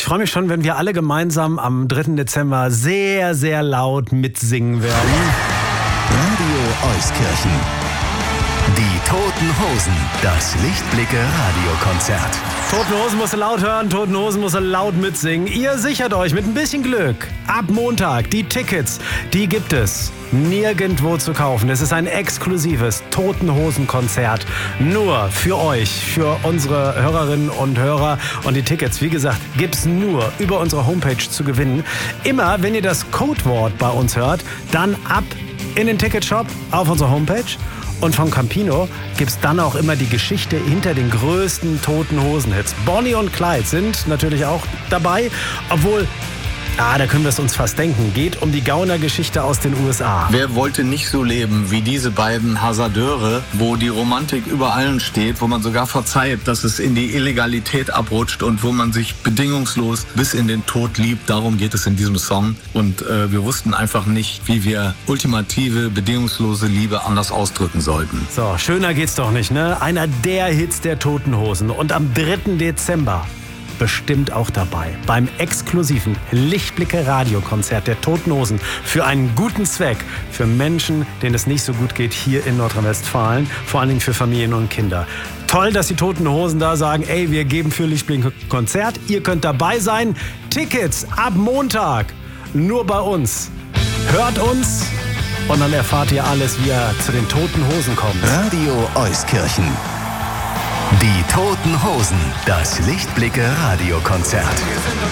Ich freue mich schon, wenn wir alle gemeinsam am 3. Dezember sehr, sehr laut mitsingen werden. Radio Euskirchen. Die Toten Hosen. Das Lichtblicke-Radiokonzert. Toten Hosen musst du laut hören, Toten Hosen musst du laut mitsingen. Ihr sichert euch mit ein bisschen Glück ab Montag die Tickets. Die gibt es nirgendwo zu kaufen. Es ist ein exklusives Toten Hosen-Konzert. Nur für euch, für unsere Hörerinnen und Hörer. Und die Tickets, wie gesagt, gibt's nur über unsere Homepage zu gewinnen. Immer, wenn ihr das Codewort bei uns hört, dann ab in den Ticketshop auf unserer Homepage. Und von Campino gibt's dann auch immer die Geschichte hinter den größten Toten Hosen-Hits. Bonnie und Clyde sind natürlich auch dabei, obwohl, da können wir es uns fast denken, geht um die Gauner-Geschichte aus den USA. Wer wollte nicht so leben wie diese beiden Hasardeure, wo die Romantik über allen steht, wo man sogar verzeiht, dass es in die Illegalität abrutscht und wo man sich bedingungslos bis in den Tod liebt. Darum geht es in diesem Song. Und wir wussten einfach nicht, wie wir ultimative, bedingungslose Liebe anders ausdrücken sollten. So, schöner geht's doch nicht, ne? Einer der Hits der Toten Hosen. Und am 3. Dezember bestimmt auch dabei beim exklusiven Lichtblicke-Radiokonzert der Toten Hosen für einen guten Zweck, für Menschen, denen es nicht so gut geht hier in Nordrhein-Westfalen, vor allen Dingen für Familien und Kinder. Toll, dass die Toten Hosen da sagen, ey, wir geben für Lichtblicke-Konzert, ihr könnt dabei sein. Tickets ab Montag, nur bei uns. Hört uns und dann erfahrt ihr alles, wie ihr zu den Toten Hosen kommt. Radio Euskirchen. Die Toten Hosen. Das Lichtblicke-Radiokonzert.